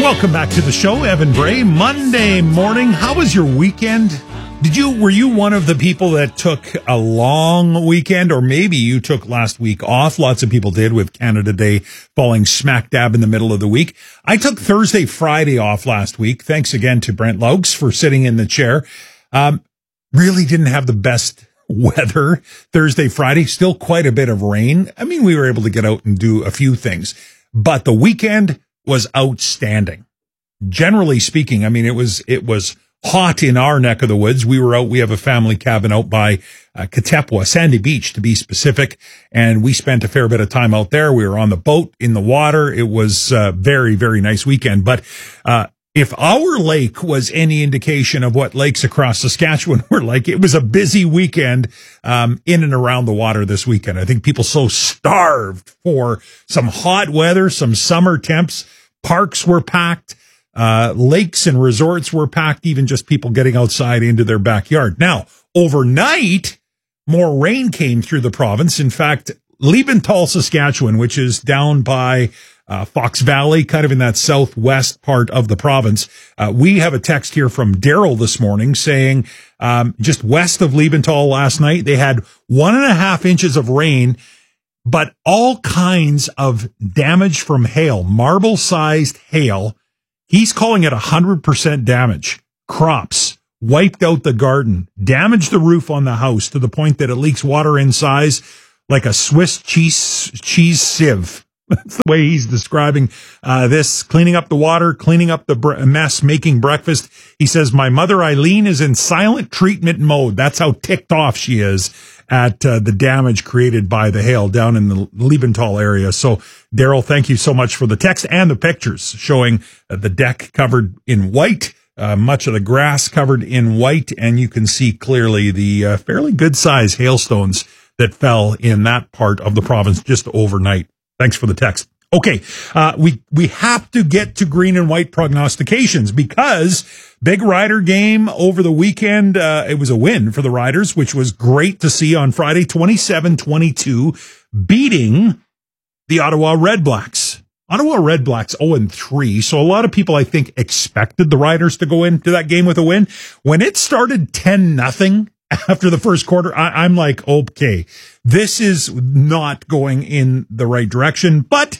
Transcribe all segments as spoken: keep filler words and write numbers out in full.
Welcome back to the show, Evan Bray. Monday morning. How was your weekend? Did you, were you one of the people that took a long weekend, or maybe you took last week off? Lots of people did, with Canada Day falling smack dab in the middle of the week. I took Thursday, Friday off last week. Thanks again to Brent Laux for sitting in the chair. Um, really didn't have the best weather Thursday, Friday. Still quite a bit of rain. I mean, we were able to get out and do a few things, but the weekend was outstanding. Generally speaking, I mean, it was, it was hot in our neck of the woods. We were out, we have a family cabin out by uh, Katepwa, Sandy Beach to be specific. And we spent a fair bit of time out there. We were on the boat, in the water. It was a very, very nice weekend. But, uh, if our lake was any indication of what lakes across Saskatchewan were like, it was a busy weekend um, in and around the water this weekend. I think people so starved for some hot weather, some summer temps. Parks were packed. Uh, lakes and resorts were packed, even just people getting outside into their backyard. Now, overnight, more rain came through the province. In fact, Liebenthal, Saskatchewan, which is down by Uh, Fox Valley, kind of in that southwest part of the province. Uh, we have a text here from Daryl this morning saying, um, just west of Liebenthal last night, they had one and a half inches of rain, but all kinds of damage from hail, marble-sized hail. He's calling it one hundred percent damage. Crops, wiped out the garden, damaged the roof on the house to the point that it leaks water in size like a Swiss cheese, cheese sieve. That's the way he's describing uh, this, cleaning up the water, cleaning up the bre- mess, making breakfast. He says, my mother Eileen is in silent treatment mode. That's how ticked off she is at uh, the damage created by the hail down in the Liebenthal area. So, Daryl, thank you so much for the text and the pictures showing uh, the deck covered in white, uh, much of the grass covered in white, and you can see clearly the uh, fairly good-sized hailstones that fell in that part of the province just overnight. Thanks for the text. Okay, uh, we, we have to get to green and white prognostications because big Rider game over the weekend. Uh, it was a win for the Riders, which was great to see on Friday, twenty-seven twenty-two, beating the Ottawa Redblacks. Ottawa Redblacks oh and three. So a lot of people, I think, expected the Riders to go into that game with a win. When it started ten nothing, after the first quarter, I, I'm like, okay, this is not going in the right direction, but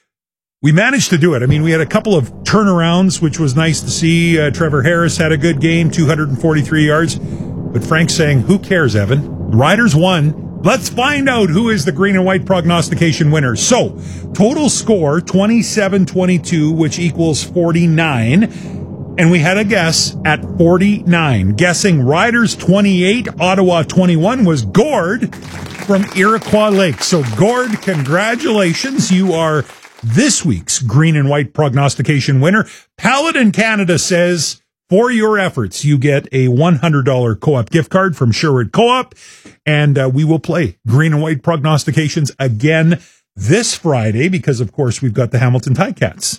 we managed to do it. I mean, we had a couple of turnarounds, which was nice to see. Uh, Trevor Harris had a good game, two hundred forty-three yards, but Frank's saying, who cares, Evan? Riders won. Let's find out who is the green and white prognostication winner. So, total score, twenty-seven twenty-two, which equals forty-nine. And we had a guess at forty-nine. Guessing Riders twenty-eight, Ottawa twenty-one was Gord from Iroquois Lake. So, Gord, congratulations. You are this week's green and white prognostication winner. Paladin Canada says, for your efforts, you get a one hundred dollars Co-op gift card from Sherwood Co-op. And uh, we will play green and white prognostications again this Friday because, of course, we've got the Hamilton Ticats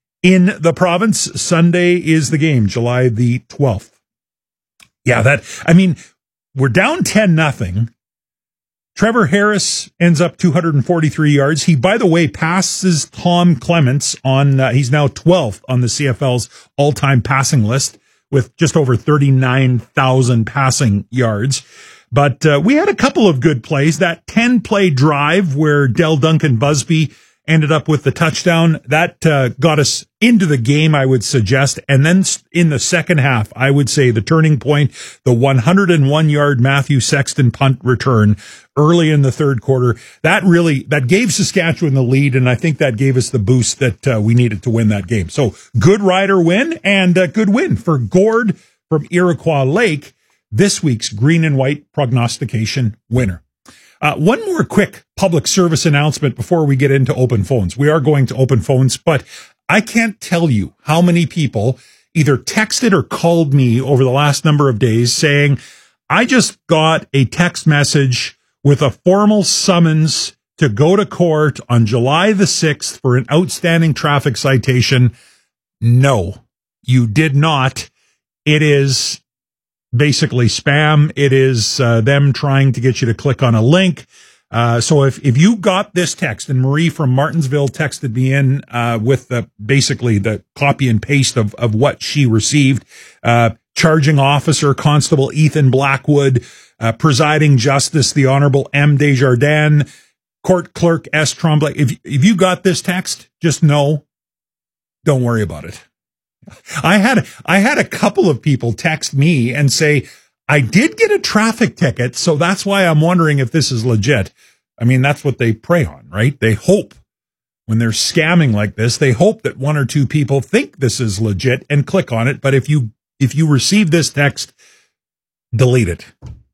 in the province. Sunday is the game, July the twelfth. Yeah, that, I mean, we're down ten nothing. Trevor Harris ends up two hundred forty-three yards. He, by the way, passes Tom Clements on, uh, he's now twelfth on the C F L's all-time passing list with just over thirty-nine thousand passing yards. But uh, we had a couple of good plays. That ten-play drive where Del Duncan Busby ended up with the touchdown, that uh, got us into the game, I would suggest. And then in the second half, I would say the turning point, the one hundred one yard Matthew Sexton punt return early in the third quarter, that really, that gave Saskatchewan the lead, and I think that gave us the boost that uh, we needed to win that game. So, good Rider win, and a good win for Gord from Iroquois Lake, this week's green and white prognostication winner. Uh, one more quick public service announcement before we get into open phones. We are going to open phones, but I can't tell you how many people either texted or called me over the last number of days saying, I just got a text message with a formal summons to go to court on July the sixth for an outstanding traffic citation. No, you did not. It is basically spam. It is uh, them trying to get you to click on a link. Uh, so if, if you got this text, and Marie from Martinsville texted me in, uh, with the, basically the copy and paste of, of what she received, uh, charging officer, Constable Ethan Blackwood, uh, presiding justice, the Honorable M. Desjardins, court clerk S. Tremblay. If, if you got this text, just know, don't worry about it. I had, I had a couple of people text me and say, I did get a traffic ticket, so that's why I'm wondering if this is legit. I mean, that's what they prey on, right? They hope when they're scamming like this, they hope that one or two people think this is legit and click on it. But if you, if you receive this text, delete it.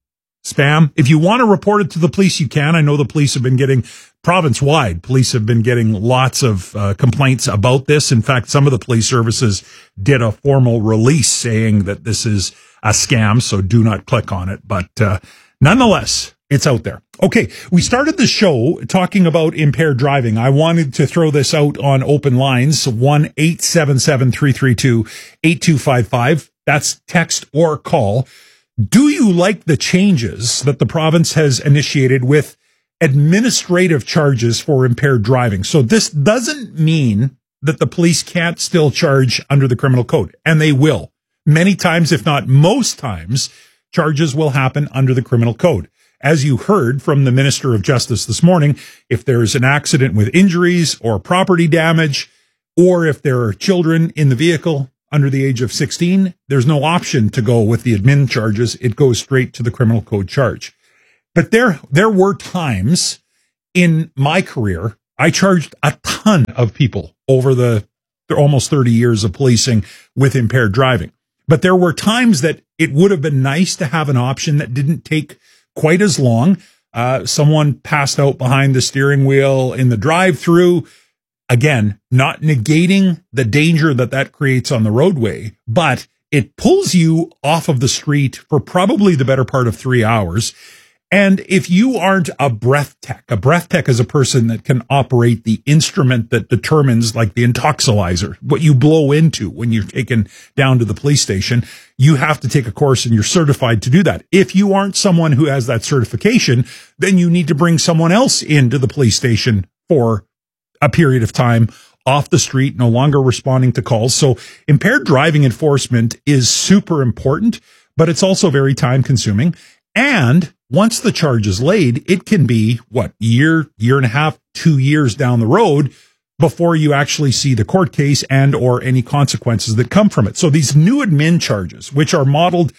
Spam. If you want to report it to the police, you can. I know the police have been getting, province-wide, police have been getting lots of uh, complaints about this. In fact, some of the police services did a formal release saying that this is a scam, so do not click on it. But uh, nonetheless, it's out there. Okay, we started the show talking about impaired driving. I wanted to throw this out on open lines, one eight seven seven, three three two, eight two five five. That's text or call. Do you like the changes that the province has initiated with administrative charges for impaired driving? So this doesn't mean that the police can't still charge under the criminal code, and they will. Many times, if not most times, charges will happen under the criminal code. As you heard from the Minister of Justice this morning, if there's an accident with injuries or property damage, or if there are children in the vehicle under the age of sixteen, there's no option to go with the admin charges. It goes straight to the criminal code charge. But there, there were times in my career, I charged a ton of people over the almost thirty years of policing with impaired driving. But there were times that it would have been nice to have an option that didn't take quite as long. Uh, someone passed out behind the steering wheel in the drive-through. Again, not negating the danger that that creates on the roadway, but it pulls you off of the street for probably the better part of three hours. And if you aren't a breath tech, a breath tech is a person that can operate the instrument that determines, like the intoxilizer, what you blow into when you're taken down to the police station. You have to take a course and you're certified to do that. If you aren't someone who has that certification, then you need to bring someone else into the police station for a period of time off the street, no longer responding to calls. So impaired driving enforcement is super important, but it's also very time consuming. And once the charge is laid, it can be, what, year, year and a half, two years down the road before you actually see the court case and or any consequences that come from it. So these new admin charges, which are modeled,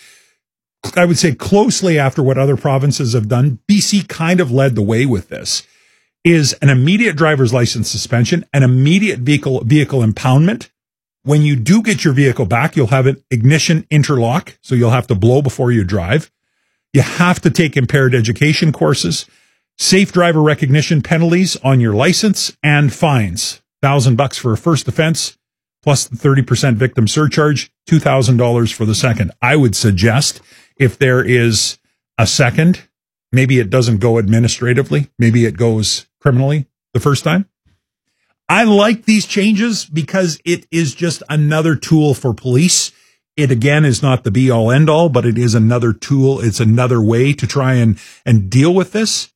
I would say, closely after what other provinces have done, B C kind of led the way with this, is an immediate driver's license suspension, an immediate vehicle vehicle impoundment. When you do get your vehicle back, you'll have an ignition interlock, so you'll have to blow before you drive. You have to take impaired education courses, safe driver recognition penalties on your license, and fines. Thousand bucks for a first offense, plus the thirty percent victim surcharge, two thousand dollars for the second. I would suggest if there is a second, maybe it doesn't go administratively. Maybe it goes criminally the first time. I like these changes because it is just another tool for police. It, again, is not the be-all, end-all, but it is another tool. It's another way to try and, and deal with this.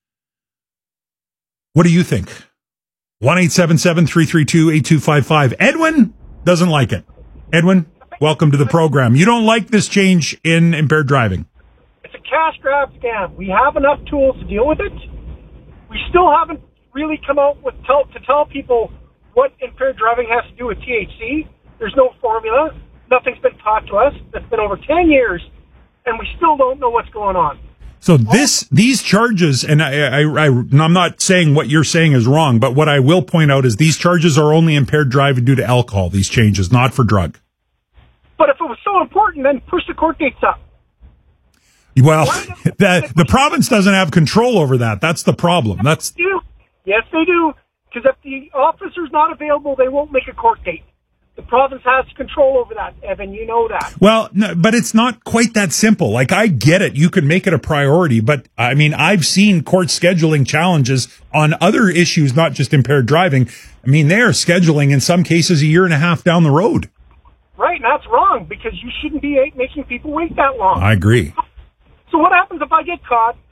What do you think? one eight seven seven, three three two, eight two five five. Edwin doesn't like it. Edwin, welcome to the program. You don't like this change in impaired driving. It's a cash grab scam. We have enough tools to deal with it. We still haven't really come out with tell, to tell people what impaired driving has to do with T H C. There's no formula. Nothing's been taught to us. It's been over ten years, and we still don't know what's going on. So this, these charges, and I, I, I, I'm not saying what you're saying is wrong, but what I will point out is these charges are only impaired driving due to alcohol, these changes, not for drug. But if it was so important, then push the court dates up. Well, the, the province doesn't have control over that. That's the problem. That's Yes, they do. Yes, they do. Because if the officer's not available, they won't make a court date. The province has control over that, Evan. You know that. Well, no, but it's not quite that simple. Like, I get it. You can make it a priority. But, I mean, I've seen court scheduling challenges on other issues, not just impaired driving. I mean, they are scheduling, in some cases, a year and a half down the road. Right, and that's wrong, because you shouldn't be making people wait that long. I agree. So what happens if I get caught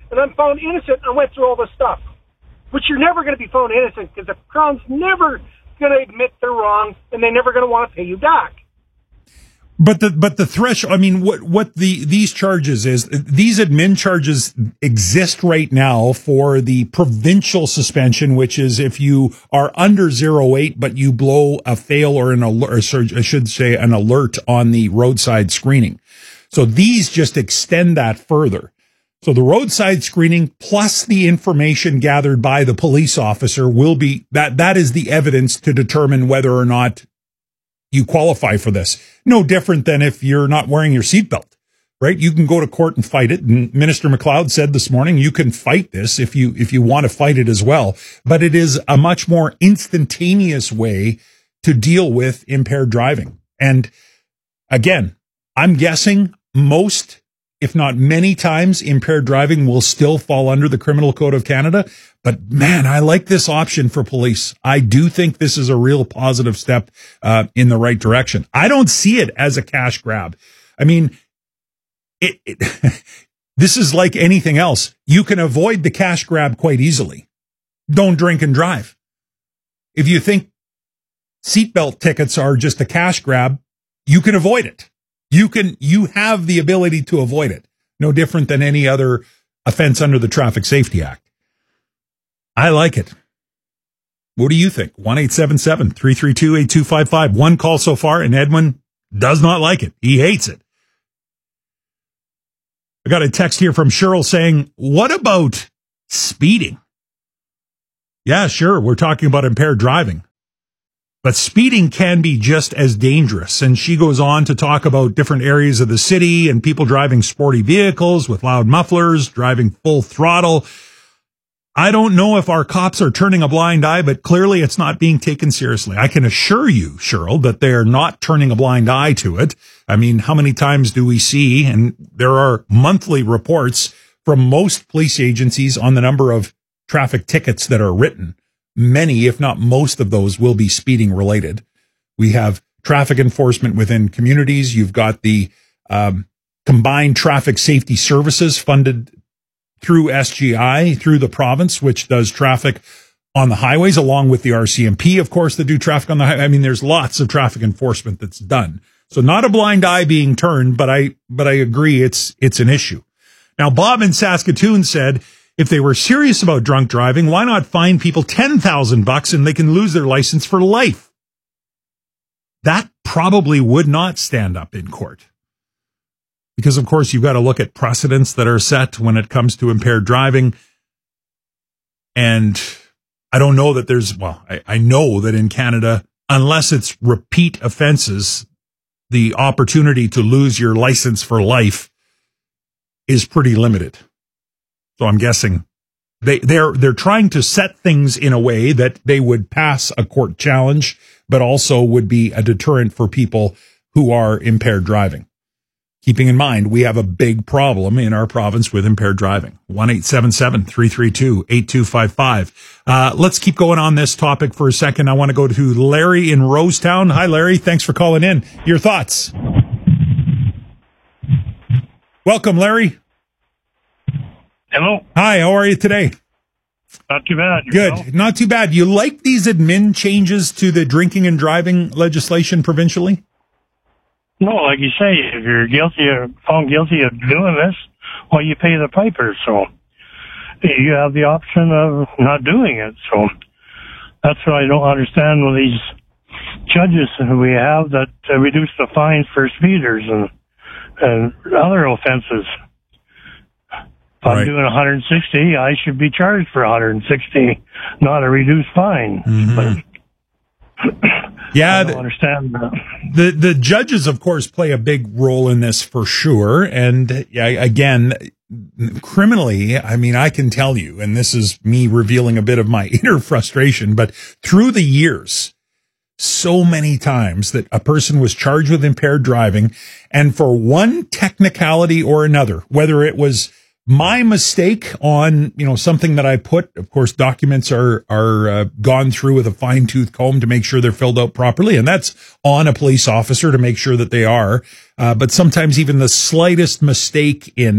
and I'm found innocent, and I went through all this stuff. Which you're never going to be found innocent, because the Crown's never going to admit they're wrong, and they're never going to want to pay you back. But the but the threshold, I mean, what what the these charges is, these admin charges exist right now for the provincial suspension, which is if you are under zero eight, but you blow a fail or an alert, or I should say an alert on the roadside screening. So these just extend that further. So the roadside screening plus the information gathered by the police officer will be, that that is the evidence to determine whether or not you qualify for this. No different than if you're not wearing your seatbelt, right? You can go to court and fight it. And Minister McLeod said this morning, you can fight this if you, if you want to fight it as well. But it is a much more instantaneous way to deal with impaired driving. And again, I'm guessing most, if not many times, impaired driving will still fall under the Criminal Code of Canada. But man, I like this option for police. I do think this is a real positive step uh, in the right direction. I don't see it as a cash grab. I mean, it, it this is like anything else. You can avoid the cash grab quite easily. Don't drink and drive. If you think seatbelt tickets are just a cash grab, you can avoid it. You can, you have the ability to avoid it. No different than any other offense under the Traffic Safety Act. I like it. What do you think? one eight seven seven, three three two, eight two five five. One call so far, and Edwin does not like it. He hates it. I got a text here from Cheryl saying, what about speeding? Yeah, sure. We're talking about impaired driving. But speeding can be just as dangerous. And she goes on to talk about different areas of the city and people driving sporty vehicles with loud mufflers, driving full throttle. I don't know if our cops are turning a blind eye, but clearly it's not being taken seriously. I can assure you, Cheryl, that they are not turning a blind eye to it. I mean, how many times do we see, and there are monthly reports from most police agencies on the number of traffic tickets that are written. Many, if not most of those, will be speeding related. We have traffic enforcement within communities. You've got the um, combined traffic safety services funded through S G I, through the province, which does traffic on the highways, along with the R C M P, of course, that do traffic on the highway. I mean, there's lots of traffic enforcement that's done. So not a blind eye being turned, but I, but I agree it's, it's an issue. Now, Bob in Saskatoon said, if they were serious about drunk driving, why not fine people ten thousand bucks and they can lose their license for life? That probably would not stand up in court. Because, of course, you've got to look at precedents that are set when it comes to impaired driving. And I don't know that there's, well, I, I know that in Canada, unless it's repeat offenses, the opportunity to lose your license for life is pretty limited. So I'm guessing they, they're, they're trying to set things in a way that they would pass a court challenge, but also would be a deterrent for people who are impaired driving. Keeping in mind, we have a big problem in our province with impaired driving. one eight seven seven, three three two, eight two five five. Uh, let's keep going on this topic for a second. I want to go to Larry in Rosetown. Hi, Larry. Thanks for calling in. Your thoughts? Welcome, Larry. Hello. Hi, how are you today? Not too bad. Good. Yourself? Not too bad. You like these admin changes to the drinking and driving legislation provincially? No, like you say, if you're guilty or found guilty of doing this, well, you pay the piper. So you have the option of not doing it. So that's what I don't understand with these judges we have that uh, reduce the fines for speeders and, and other offenses. If I'm right. doing one hundred sixty, I should be charged for one hundred sixty, not a reduced fine. Mm-hmm. But yeah, I don't understand that. The the judges, of course, play a big role in this for sure. And yeah, again, criminally, I mean, I can tell you, and this is me revealing a bit of my inner frustration, but through the years, so many times that a person was charged with impaired driving, and for one technicality or another, whether it was my mistake on, you know, something that I put, of course, documents are, are uh, gone through with a fine tooth comb to make sure they're filled out properly. And that's on a police officer to make sure that they are. Uh, but sometimes even the slightest mistake in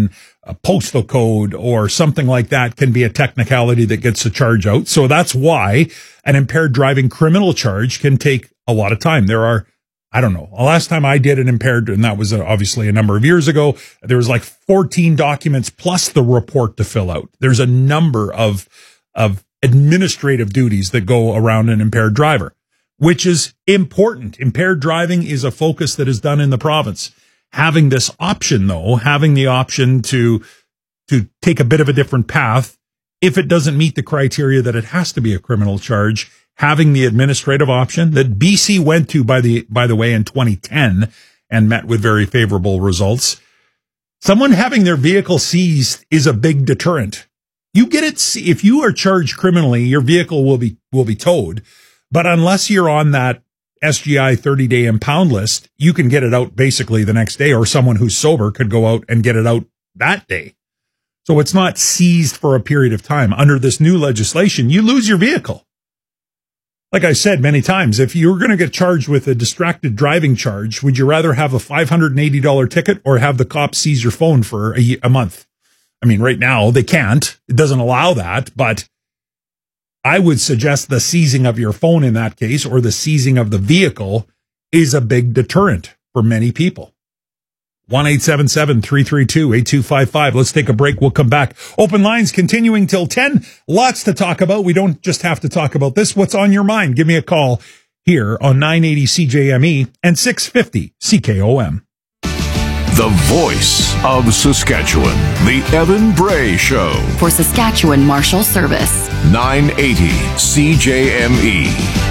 a postal code or something like that can be a technicality that gets a charge out. So that's why an impaired driving criminal charge can take a lot of time. There are, I don't know, the last time I did an impaired, and that was obviously a number of years ago, there was like fourteen documents plus the report to fill out. There's a number of, of administrative duties that go around an impaired driver, which is important. Impaired driving is a focus that is done in the province. Having this option, though, having the option to to take a bit of a different path, if it doesn't meet the criteria that it has to be a criminal charge, having the administrative option that B C went to, by the by the way, in twenty ten and met with very favorable results. Someone having their vehicle seized is a big deterrent. You get it if you are charged criminally, your vehicle will be will be towed, but unless you're on that S G I thirty-day impound list, you can get it out basically the next day, or someone who's sober could go out and get it out that day. So it's not seized for a period of time. Under this new legislation, you lose your vehicle. Like I said many times, if you're going to get charged with a distracted driving charge, would you rather have a five hundred eighty dollars ticket or have the cops seize your phone for a, a month? I mean, right now they can't. It doesn't allow that, but I would suggest the seizing of your phone in that case, or the seizing of the vehicle, is a big deterrent for many people. one eight seven seven, three three two, eight two five five. Let's take a break. We'll come back. Open lines continuing till ten. Lots to talk about. We don't just have to talk about this. What's on your mind? Give me a call here on nine eighty C J M E and six fifty C K O M. The voice of Saskatchewan, The Evan Bray Show. For Saskatchewan Marshal Service. nine eighty C J M E.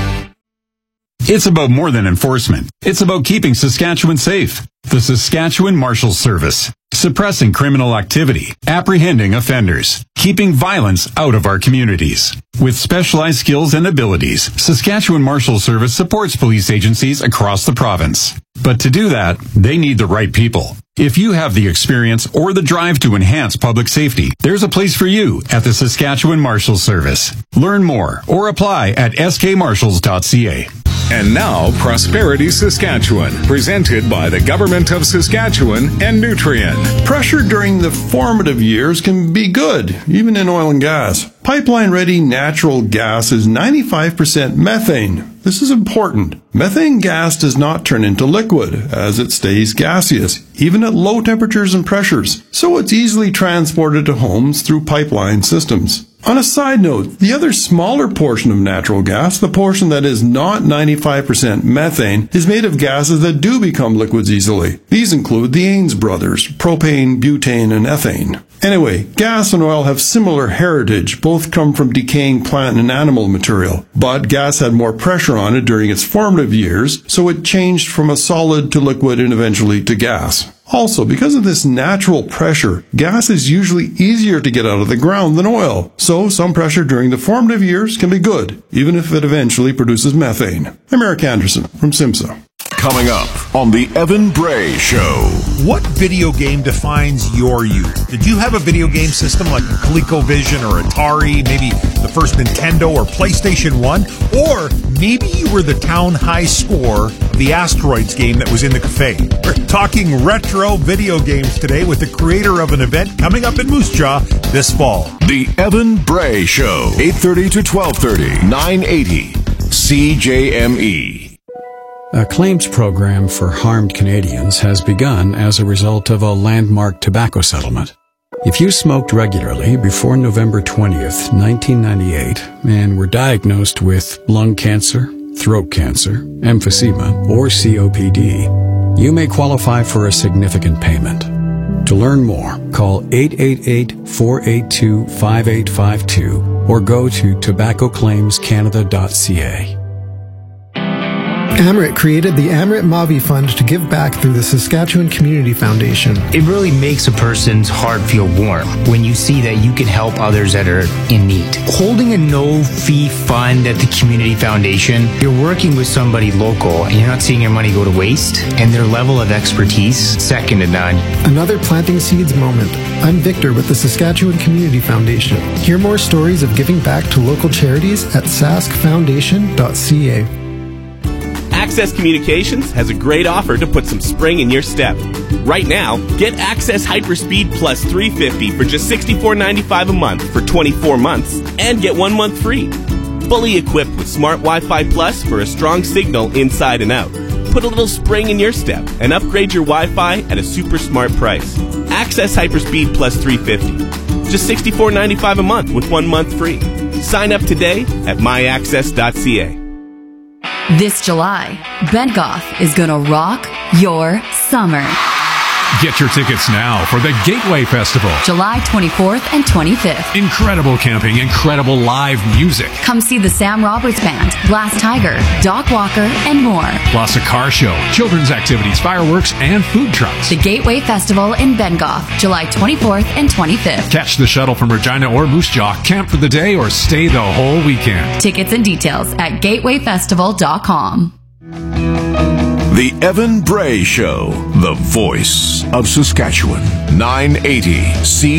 It's about more than enforcement. It's about keeping Saskatchewan safe. The Saskatchewan Marshal Service. Suppressing criminal activity, apprehending offenders, keeping violence out of our communities. With specialized skills and abilities, Saskatchewan Marshal Service supports police agencies across the province. But to do that, they need the right people. If you have the experience or the drive to enhance public safety, there's a place for you at the Saskatchewan Marshal Service. Learn more or apply at s k marshals dot c a. And now, Prosperity Saskatchewan, presented by the Government of Saskatchewan and Nutrien. Pressure during the formative years can be good, even in oil and gas. Pipeline-ready natural gas is ninety-five percent methane. This is important. Methane gas does not turn into liquid, as it stays gaseous, even at low temperatures and pressures, so it's easily transported to homes through pipeline systems. On a side note, the other smaller portion of natural gas, the portion that is not ninety-five percent methane, is made of gases that do become liquids easily. These include the Ains brothers, propane, butane, and ethane. Anyway, gas and oil have similar heritage. Both come from decaying plant and animal material. But gas had more pressure on it during its formative years, so it changed from a solid to liquid and eventually to gas. Also, because of this natural pressure, gas is usually easier to get out of the ground than oil. So some pressure during the formative years can be good, even if it eventually produces methane. I'm Eric Anderson from SIMSA. Coming up on The Evan Bray Show. What video game defines your youth? Did you have a video game system like a ColecoVision or Atari, maybe the first Nintendo or PlayStation one? Or maybe you were the town high score of the Asteroids game that was in the cafe. We're talking retro video games today with the creator of an event coming up in Moose Jaw this fall. The Evan Bray Show, eight thirty to twelve thirty, nine eighty C J M E. A claims program for harmed Canadians has begun as a result of a landmark tobacco settlement. If you smoked regularly before November twentieth, nineteen ninety-eight, and were diagnosed with lung cancer, throat cancer, emphysema, or C O P D, you may qualify for a significant payment. To learn more, call eight eight eight, four eight two, five eight five two or go to tobacco claims canada dot c a. Amrit created the Amrit Mavi Fund to give back through the Saskatchewan Community Foundation. It really makes a person's heart feel warm when you see that you can help others that are in need. Holding a no-fee fund at the Community Foundation, you're working with somebody local and you're not seeing your money go to waste, and their level of expertise, second to none. Another Planting Seeds moment. I'm Victor with the Saskatchewan Community Foundation. Hear more stories of giving back to local charities at sask foundation dot c a. Access Communications has a great offer to put some spring in your step. Right now, get Access Hyperspeed Plus three fifty for just sixty-four ninety-five a month for twenty-four months and get one month free. Fully equipped with Smart Wi-Fi Plus for a strong signal inside and out. Put a little spring in your step and upgrade your Wi-Fi at a super smart price. Access Hyperspeed Plus three fifty. Just sixty-four ninety-five a month with one month free. Sign up today at my access dot c a. This July, Bengoff is gonna rock your summer. Get your tickets now for the Gateway Festival. July twenty-fourth and twenty-fifth. Incredible camping, incredible live music. Come see the Sam Roberts Band, Blast Tiger, Doc Walker, and more. Plus a car show, children's activities, fireworks, and food trucks. The Gateway Festival in Bengoff, July twenty-fourth and twenty-fifth. Catch the shuttle from Regina or Moose Jaw, camp for the day, or stay the whole weekend. Tickets and details at gateway festival dot com. The Evan Bray Show, the voice of Saskatchewan. nine eighty C